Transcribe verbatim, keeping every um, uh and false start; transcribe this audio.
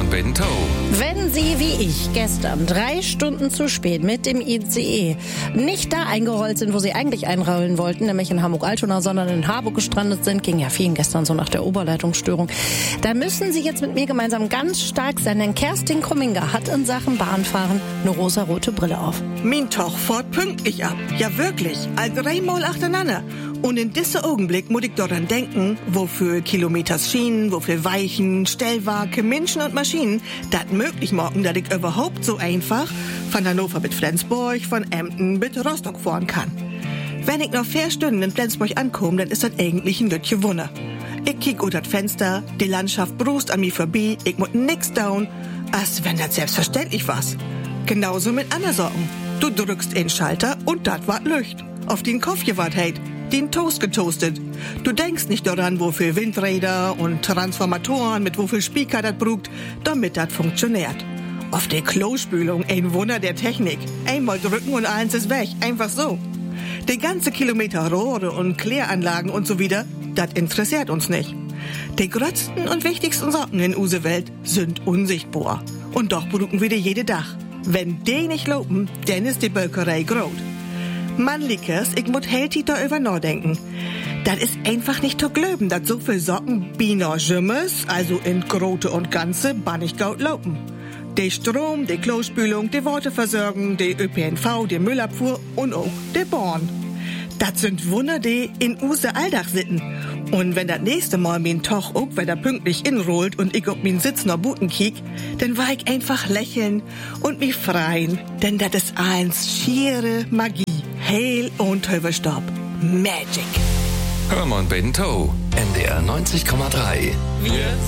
Hörmann Bento. Wenn Sie wie ich gestern drei Stunden zu spät mit dem I C E nicht da eingerollt sind, wo Sie eigentlich einrollen wollten, nämlich in Hamburg-Altona, sondern in Harburg gestrandet sind, ging ja vielen gestern so nach der Oberleitungsstörung, da müssen Sie jetzt mit mir gemeinsam ganz stark sein, denn Kerstin Krumminger hat in Sachen Bahnfahren eine rosarote Brille auf. Min Toch fährt pünktlich ab. Ja wirklich, all dreimal achteinander. Und in diesem Augenblick muss ich daran denken, wofür Kilometers Schienen, wofür Weichen, Stellwerke, Menschen und Maschinen das möglich machen, dass ich überhaupt so einfach von Hannover bis Flensburg, von Emden bis Rostock fahren kann. Wenn ich noch vier Stunden in Flensburg ankomme, dann ist das eigentlich ein lütje Wunder. Ich kiek unter das Fenster, die Landschaft brust an mir vorbei, ich muss nix down, als wenn das selbstverständlich was. Genauso mit anderen Sorgen. Du drückst in Schalter und dat wart Lücht. Auf den Kopf gewart heit, den Toast getoastet. Du denkst nicht daran, wofür Windräder und Transformatoren mit wofür Speaker dat brugt, damit dat funktioniert. Auf der Klospülung ein Wunder der Technik. Einmal drücken und eins ist weg, einfach so. Die ganze Kilometer Rohre und Kläranlagen und so wieder, das interessiert uns nicht. Die größten und wichtigsten Sorgen in use Welt sind unsichtbar. Und doch brugen wir die jede Tag. Wenn die nicht lopen, dann ist die Bölkerei groß. Mann, Liekes, ich muss helti darüber nachdenken. Das ist einfach nicht zu glauben, dass so viel Socken bina Jimmes, also in Grote und Ganze, bannig gaut laufen. Die Strom, die Klospülung, die Waterversorgung, die Ö P N V, die Müllabfuhr und auch die Bahn. Das sind Wunder, die in use Alldach sitten. Und wenn das nächste Mal mein Toch auch wieder pünktlich inrollt und ich auf min Sitz noch Buten kiek, dann war ich einfach lächeln und mich freien, denn das ist eins schiere Magie. Heil und Hüverstopp. Magic. Hörmann Bento. N D R neunzig Komma drei. Wir